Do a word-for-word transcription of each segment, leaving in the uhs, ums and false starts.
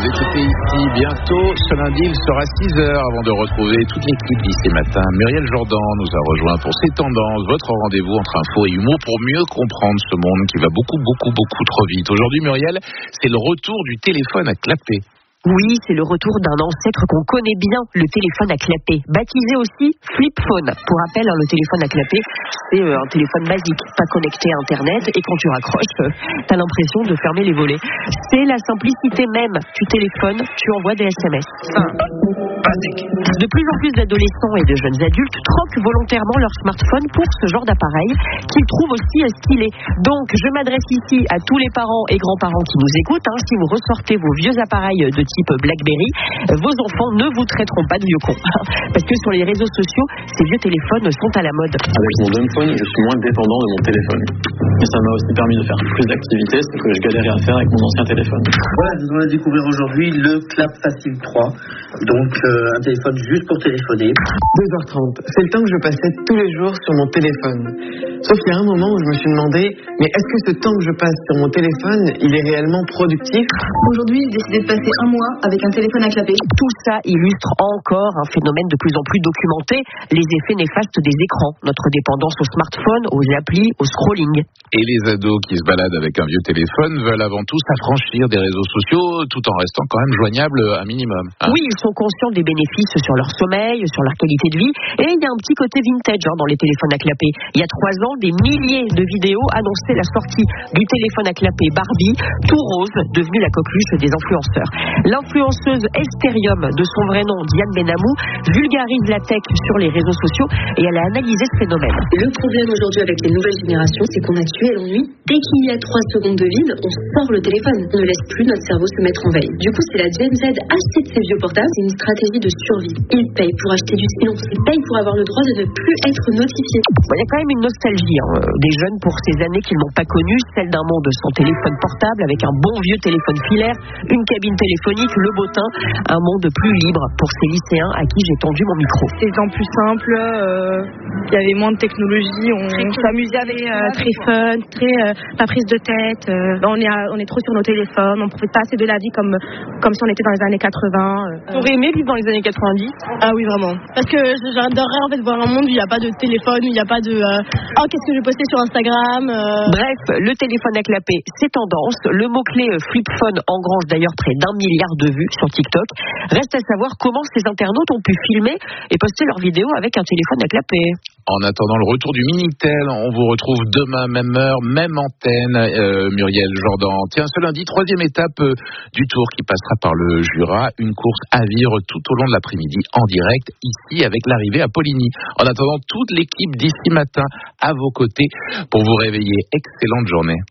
l'écouter ici bientôt. Ce lundi, il sera six heures avant de retrouver toute l'équipe d'ici matin. Muriel Jourdan nous a rejoint pour ces tendances, votre rendez-vous entre info et humour pour mieux comprendre ce monde qui va beaucoup, beaucoup, beaucoup trop vite. Aujourd'hui, Muriel, c'est le retour du téléphone à clapper. Oui, c'est le retour d'un ancêtre qu'on connaît bien, le téléphone à clapper, baptisé aussi flip phone. Pour rappel, hein, le téléphone à clapper, c'est euh, un téléphone basique, pas connecté à Internet, et quand tu raccroches, euh, t'as l'impression de fermer les volets. C'est la simplicité même. Tu téléphones, tu envoies des S M S. Simple, basique. De plus en plus d'adolescents et de jeunes adultes troquent volontairement leur smartphone pour ce genre d'appareil qu'ils trouvent aussi stylé. Donc, je m'adresse ici à tous les parents et grands-parents qui nous écoutent. Hein, si vous ressortez vos vieux appareils de type BlackBerry, vos enfants ne vous traiteront pas de vieux cons. Parce que sur les réseaux sociaux, ces vieux téléphones sont à la mode. Avec mon Dumphone, je suis moins dépendant de mon téléphone. Et ça m'a aussi permis de faire plus d'activités, ce que je galérais à faire avec mon ancien téléphone. Voilà, nous allons découvrir aujourd'hui le Clap Facile trois. Donc euh, un téléphone juste pour téléphoner. deux heures trente, c'est le temps que je passais tous les jours sur mon téléphone. Sauf qu'il y a un moment où je me suis demandé, mais est-ce que ce temps que je passe sur mon téléphone, il est réellement productif ? Aujourd'hui, j'ai décidé de passer un mois avec un téléphone à clapper. Tout ça illustre encore un phénomène de plus en plus documenté, les effets néfastes des écrans, notre dépendance au smartphone, aux applis, au scrolling. Et les ados qui se baladent avec un vieux téléphone veulent avant tout s'affranchir des réseaux sociaux tout en restant quand même joignables un minimum. Hein. Oui, ils sont conscients des bénéfices sur leur sommeil, sur leur qualité de vie, et il y a un petit côté vintage hein, dans les téléphones à clapper. Il y a trois ans, des milliers de vidéos annonçaient la sortie du téléphone à clapper Barbie, tout rose, devenu la coqueluche des influenceurs. L'influenceuse Esterium, de son vrai nom Diane Benamou, vulgarise la tech sur les réseaux sociaux et elle a analysé ce phénomène. Le problème aujourd'hui avec les nouvelles générations, c'est qu'on a tué l'ennui. Dès qu'il y a trois secondes de vide, on sort le téléphone. On ne laisse plus notre cerveau se mettre en veille. Du coup, c'est la Gen Z achète ses vieux portables. C'est une stratégie de survie. Ils payent pour acheter du silence. Ils payent pour avoir le droit de ne plus être notifiés. Bon, il y a quand même une nostalgie hein, des jeunes pour ces années qu'ils n'ont pas connues, celle d'un monde sans téléphone portable avec un bon vieux téléphone filaire, une cabine téléphonique, le bottin, un monde plus libre pour ces lycéens à qui j'ai tendu mon micro. C'était temps plus simple, euh, il y avait moins de technologie, on, on s'amusait avec euh, très fun, très euh, pas prise de tête, euh, on, est à, on est trop sur nos téléphones, on ne profite pas assez de la vie comme, comme si on était dans les années quatre-vingts. Euh. T'aurais aimé vivre dans les années quatre-vingt-dix ? Ah oui, vraiment. Parce que j'adorerais en fait voir un monde où il n'y a pas de téléphone, où il n'y a pas de euh, oh qu'est-ce que je vais poster sur Instagram. Euh... Bref, le téléphone à clapper, c'est tendance. Le mot-clé flip phone engrange d'ailleurs près d'un milliard de vues sur TikTok. Reste à savoir comment ces internautes ont pu filmer et poster leurs vidéos avec un téléphone à clapper. En attendant le retour du Minitel, on vous retrouve demain, même heure, même antenne, euh, Muriel Jourdan. Tiens, ce lundi, troisième étape euh, du tour qui passera par le Jura, une course à vivre tout au long de l'après-midi en direct, ici avec l'arrivée à Poligny. En attendant, toute l'équipe d'ici matin à vos côtés pour vous réveiller. Excellente journée.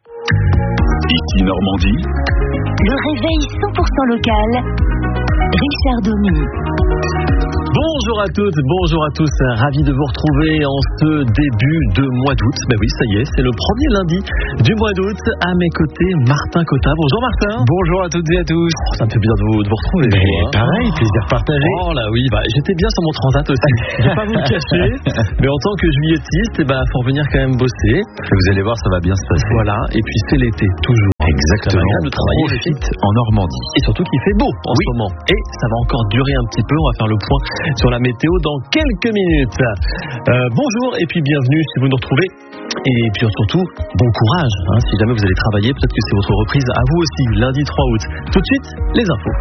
Ici Normandie. Le réveil cent pour cent local. Richard Domy. Bonjour à toutes, bonjour à tous, ravi de vous retrouver en ce début de mois d'août. Ben oui, ça y est, c'est le premier lundi du mois d'août. À mes côtés, Martin Cotta. Bonjour Martin. Bonjour à toutes et à tous. Oh, ça me fait bien de vous, de vous retrouver. Mais hein. Pareil, plaisir partagé. Oh là oui, bah, j'étais bien sur mon transat aussi. Je vais pas vous le cacher, mais en tant que juillettiste, eh ben, faut revenir quand même bosser. Et vous allez voir, ça va bien se passer. Voilà, et puis c'est l'été, toujours. Exactement. De travailler Profite en Normandie. Et surtout qu'il fait beau en oui. ce moment. Et ça va encore durer un petit peu. On va faire le point sur la météo dans quelques minutes. Euh, bonjour et puis bienvenue si vous nous retrouvez. Et puis surtout, bon courage. Hein, si jamais vous allez travailler, peut-être que c'est votre reprise à vous aussi, lundi trois août. Tout de suite, les infos.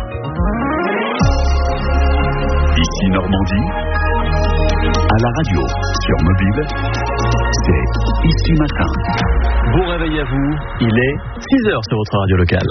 Ici Normandie. À la radio, sur mobile, c'est Ici Matin. Bon réveil à vous, il est six heures sur votre radio locale.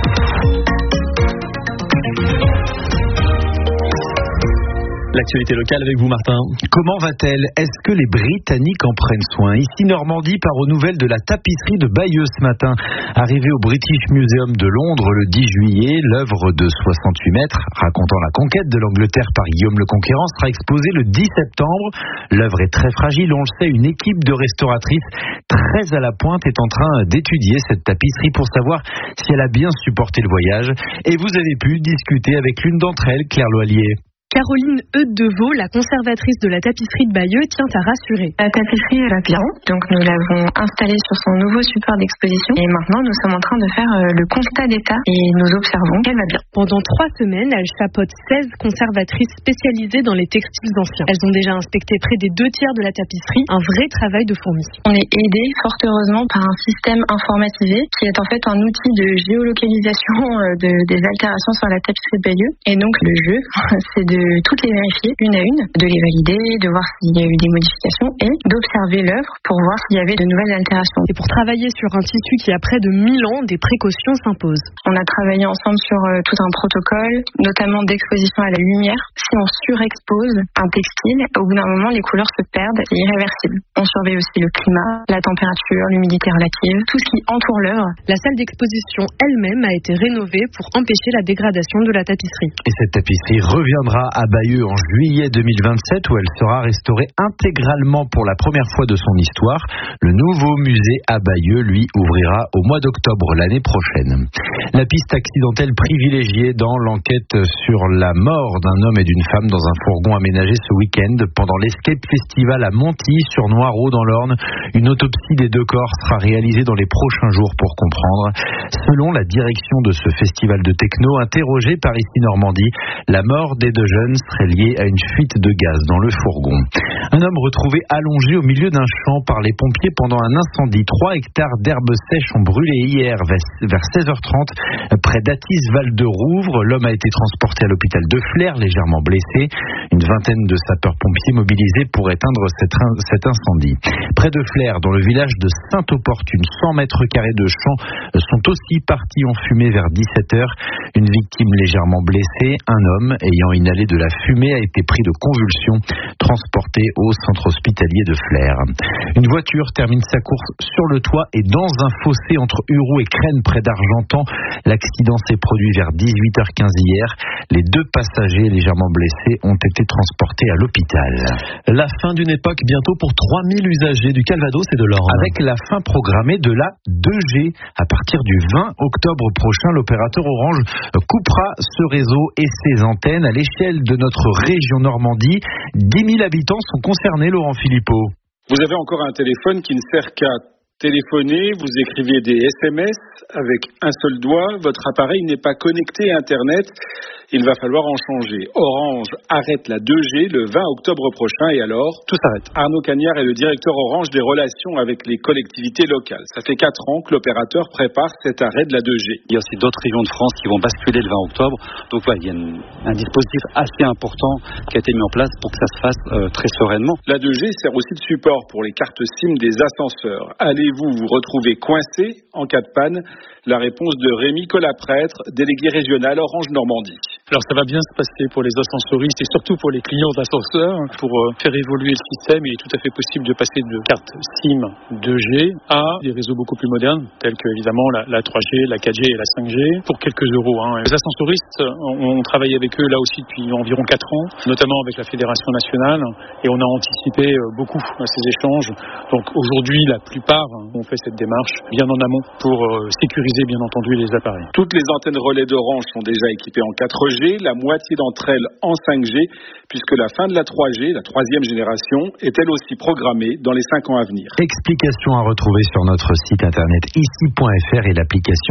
L'actualité locale avec vous, Martin. Comment va-t-elle ? Est-ce que les Britanniques en prennent soin ? Ici, Normandie part aux nouvelles de la tapisserie de Bayeux ce matin. Arrivée au British Museum de Londres le dix juillet, l'œuvre de soixante-huit mètres, racontant la conquête de l'Angleterre par Guillaume le Conquérant, sera exposée le dix septembre. L'œuvre est très fragile, on le sait. Une équipe de restauratrices très à la pointe est en train d'étudier cette tapisserie pour savoir si elle a bien supporté le voyage. Et vous avez pu discuter avec l'une d'entre elles, Claire Loilier. Caroline Eudes-Devaux, la conservatrice de la tapisserie de Bayeux, tient à rassurer. La tapisserie va bien, donc nous l'avons installée sur son nouveau support d'exposition et maintenant nous sommes en train de faire le constat d'état et nous observons qu'elle va bien. Pendant trois semaines, elle chapeaute seize conservatrices spécialisées dans les textiles anciens. Elles ont déjà inspecté près des deux tiers de la tapisserie, un vrai travail de fourmi. On est aidé fort heureusement par un système informatisé qui est en fait un outil de géolocalisation de, des altérations sur la tapisserie de Bayeux. Et donc le jeu, c'est de toutes les vérifier une à une, de les valider, de voir s'il y a eu des modifications et d'observer l'œuvre pour voir s'il y avait de nouvelles altérations. Et pour travailler sur un tissu qui a près de mille ans, des précautions s'imposent. On a travaillé ensemble sur euh, tout un protocole, notamment d'exposition à la lumière. Si on surexpose un textile, au bout d'un moment, les couleurs se perdent, c'est irréversible. On surveille aussi le climat, la température, l'humidité relative, tout ce qui entoure l'œuvre. La salle d'exposition elle-même a été rénovée pour empêcher la dégradation de la tapisserie. Et cette tapisserie reviendra à Bayeux en juillet deux mille vingt-sept où elle sera restaurée intégralement pour la première fois de son histoire. Le nouveau musée à Bayeux, lui, ouvrira au mois d'octobre l'année prochaine. La piste accidentelle privilégiée dans l'enquête sur la mort d'un homme et d'une femme dans un fourgon aménagé ce week-end pendant l'Escape Festival à Montilly sur Noireau dans l'Orne. Une autopsie des deux corps sera réalisée dans les prochains jours pour comprendre. Selon la direction de ce festival de techno, interrogée par Ici Normandie, la mort des deux jeunes serait liée à une fuite de gaz dans le fourgon. Un homme retrouvé allongé au milieu d'un champ par les pompiers pendant un incendie. Trois hectares d'herbes sèches ont brûlé hier vers seize heures trente près d'Athis Val de Rouvre. L'homme a été transporté à l'hôpital de Flers, légèrement blessé. Une vingtaine de sapeurs-pompiers mobilisés pour éteindre cet incendie. Près de Flers, dans le village de Sainte-Opportune, cent mètres carrés de champs sont aussi partis en fumée vers dix-sept heures. Une victime légèrement blessée, un homme ayant inhalé de la fumée a été pris de convulsions, transporté au centre hospitalier de Flers. Une voiture termine sa course sur le toit et dans un fossé entre Uroux et Crène près d'Argentan. L'accident s'est produit vers dix-huit heures quinze hier. Les deux passagers légèrement blessés ont été transportés à l'hôpital. La fin d'une époque bientôt pour trois mille usagers du Calvados et de l'Orne. Avec la fin programmée de la deux G. À partir du vingt octobre prochain, l'opérateur Orange coupera ce réseau et ses antennes à l'échelle de notre région Normandie. dix mille habitants sont concernés, Laurent Philippot. Vous avez encore un téléphone qui ne sert qu'à téléphoner, vous écrivez des S M S avec un seul doigt, votre appareil n'est pas connecté à Internet, il va falloir en changer. Orange arrête la deux G le vingt octobre prochain et alors, tout s'arrête. Arnaud Cagnard est le directeur Orange des relations avec les collectivités locales. Ça fait quatre ans que l'opérateur prépare cet arrêt de la deux G. Il y a aussi d'autres régions de France qui vont basculer le vingt octobre, donc voilà, il y a une, un dispositif assez important qui a été mis en place pour que ça se fasse euh, très sereinement. La deux G sert aussi de support pour les cartes SIM des ascenseurs. Allez-vous vous retrouver coincé en cas de panne? La réponse de Rémi Collaprêtre, délégué régional Orange Normandie. Alors ça va bien se passer pour les ascensoristes et surtout pour les clients d'ascenseurs. Pour faire évoluer le système, il est tout à fait possible de passer de cartes SIM deux G à des réseaux beaucoup plus modernes, tels que évidemment la, la trois G, la quatre G et la cinq G, pour quelques euros. Hein. Les ascensoristes, on, on travaille avec eux là aussi depuis environ quatre ans, notamment avec la Fédération nationale, et on a anticipé beaucoup ces échanges. Donc aujourd'hui, la plupart ont fait cette démarche bien en amont pour sécuriser bien entendu les appareils. Toutes les antennes relais d'Orange sont déjà équipées en quatre G, la moitié d'entre elles en cinq G, puisque la fin de la trois G, la troisième génération, est elle aussi programmée dans les cinq ans à venir. Explication à retrouver sur notre site internet ici point f r et l'application